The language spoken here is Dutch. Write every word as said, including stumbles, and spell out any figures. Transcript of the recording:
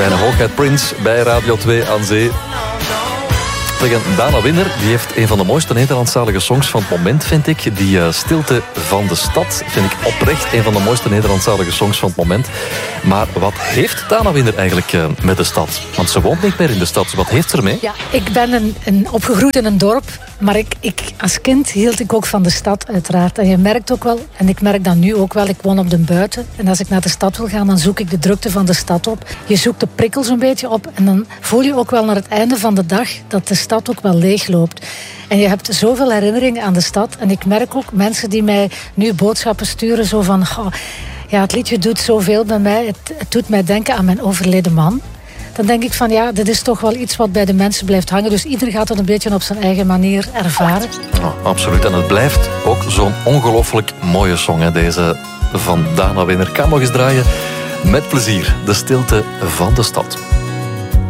Zijn hoogheid Prince bij Radio twee aan Zee. Tegen Dana Winner, die heeft een van de mooiste Nederlandstalige songs van het moment, vind ik. Die uh, Stilte van de Stad vind ik oprecht een van de mooiste Nederlandstalige songs van het moment. Maar wat heeft Dana Winner eigenlijk uh, met de stad? Want ze woont niet meer in de stad. Wat heeft ze ermee? Ja, ik ben een, een opgegroeid in een dorp. Maar ik, ik, als kind hield ik ook van de stad, uiteraard. En je merkt ook wel, en ik merk dat nu ook wel, ik woon op de buiten. En als ik naar de stad wil gaan, dan zoek ik de drukte van de stad op. Je zoekt de prikkels een beetje op. En dan voel je ook wel naar het einde van de dag dat de stad ook wel leegloopt. En je hebt zoveel herinneringen aan de stad. En ik merk ook mensen die mij nu boodschappen sturen, zo van... Goh, ja, het liedje doet zoveel bij mij. Het, het doet mij denken aan mijn overleden man. Dan denk ik van ja, dit is toch wel iets wat bij de mensen blijft hangen. Dus ieder gaat het een beetje op zijn eigen manier ervaren. Oh, absoluut. En het blijft ook zo'n ongelooflijk mooie song, hè, deze van Dana Winner. Kan nog eens draaien. Met plezier. De Stilte van de Stad.